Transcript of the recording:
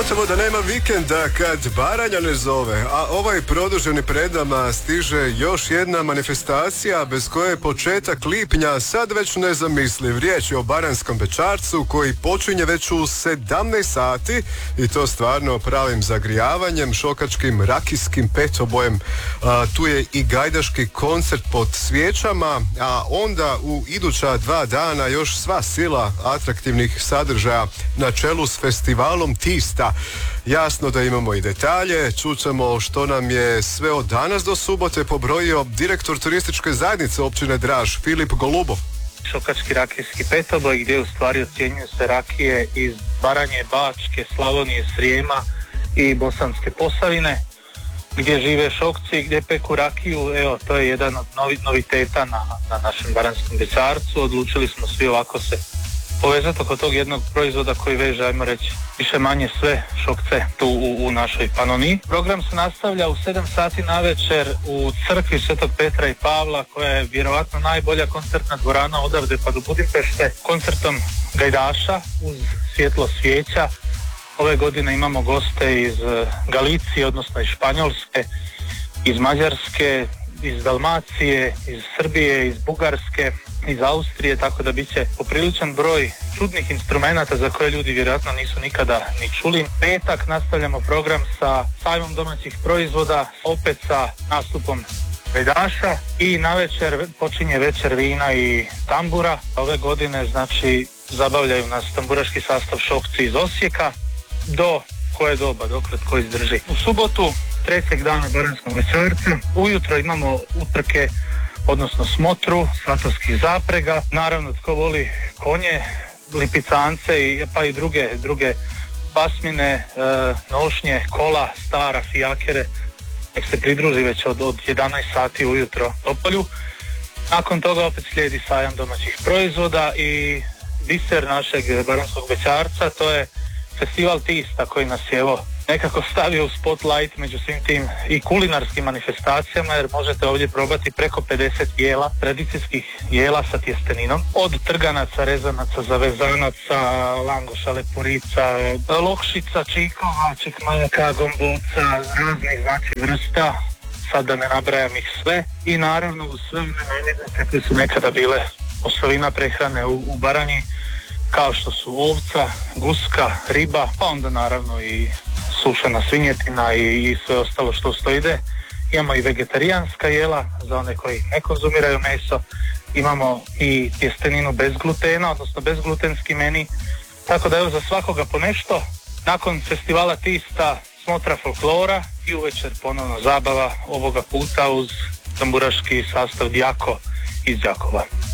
Gotovo da nema vikenda kad Baranja ne zove, a ovaj produženi pred nama stiže još jedna manifestacija bez koje je početak lipnja sad već nezamisliv. Riječ je o Baranjskom bećarcu koji počinje već u 17 sati i to stvarno pravim zagrijavanjem, šokačkim rakijskim petobojem. Tu je i gajdaški koncert pod svijećama, a onda u iduća 2 dana još sva sila atraktivnih sadržaja na čelu s festivalom Tista. Jasno da imamo i detalje, čućemo što nam je sve od danas do subote pobrojio direktor turističke zajednice općine Draž, Filip Golubov. Šokački rakijski petoboj gdje u stvari ocjenjuju se rakije iz Baranje, Bačke, Slavonije, Srijema i Bosanske Posavine, gdje žive šokci, gdje peku rakiju. Evo, to je jedan od noviteta na našem Baranjskom bećarcu. Odlučili smo svi ovako se povezati oko tog jednog proizvoda koji veže, ajmo reći, više manje sve šokce tu u našoj Panoniji. Program se nastavlja u 7 sati navečer u crkvi Svetog Petra i Pavla, koja je vjerovatno najbolja koncertna dvorana odavde pa do Budimpešte, koncertom gajdaša uz svjetlo svijeća. Ove godine imamo goste iz Galicije, odnosno iz Španjolske, iz Mađarske, iz Dalmacije, iz Srbije, iz Bugarske, iz Austrije, tako da bit će popriličan broj čudnih instrumenata za koje ljudi vjerojatno nisu nikada ni čuli. Petak nastavljamo program sa sajmom domaćih proizvoda, opet sa nastupom gajdaša i navečer počinje večer vina i tambura. Ove godine znači zabavljaju nas tamburaški sastav Šokci iz Osijeka. Do koje doba, dokle tko izdrži. U subotu, 3. dana Baranjskog bećarca, ujutro imamo utrke, odnosno smotru svatovskih zaprega. Naravno, tko voli konje, lipicance pa i druge pasmine, nošnje, kola, stara, fijakere, nek se pridruži već od 11 sati ujutro Topolju. Nakon toga opet slijedi sajam domaćih proizvoda i biser našeg Baranjskog bećarca, to je festival Tista koji nas je nekako stavio u spotlight među svim tim i kulinarskim manifestacijama, jer možete ovdje probati preko 50 jela, tradicijskih jela sa tjesteninom, od trganaca, rezanaca, zavezanaca, langoša, lepurica, lokšica, čikova, čikmajaka, gomboca, raznih znači vrsta, sad da ne nabrajam ih sve, i naravno uz sve namirnice koje su nekada bile osovina prehrane u Baranji, kao što su ovca, guska, riba, pa onda naravno i sušena svinjetina i sve ostalo što uz to ide. Imamo i vegetarijanska jela za one koji ne konzumiraju meso. Imamo i tjesteninu bez glutena, odnosno bezglutenski meni. Tako da evo za svakoga po nešto. Nakon festivala Tista smotra folklora i uvečer ponovno zabava, ovoga puta uz tamburaški sastav Djako iz Đakova.